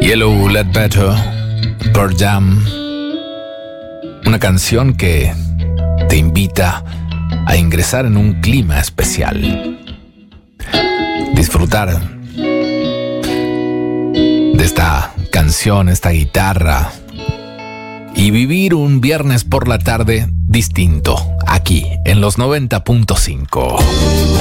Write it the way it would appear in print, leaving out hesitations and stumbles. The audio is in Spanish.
Yellow Ledbetter, Pearl Jam. Una canción que te invita a ingresar en un clima especial. Disfrutar de esta canción, esta guitarra, y vivir un viernes por la tarde distinto, aquí en los 90.5.